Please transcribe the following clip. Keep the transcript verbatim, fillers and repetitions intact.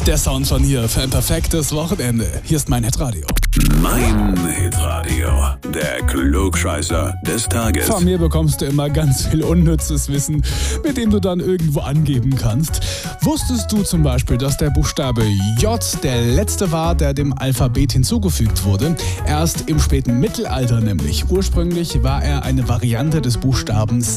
Der Sound von hier für ein perfektes Wochenende. Hier ist mein Hitradio. Mein Hitradio, der Klugscheißer des Tages. Von mir bekommst du immer ganz viel unnützes Wissen, mit dem du dann irgendwo angeben kannst. Wusstest du zum Beispiel, dass der Buchstabe J der letzte war, der dem Alphabet hinzugefügt wurde? Erst im späten Mittelalter nämlich. Ursprünglich war er eine Variante des Buchstabens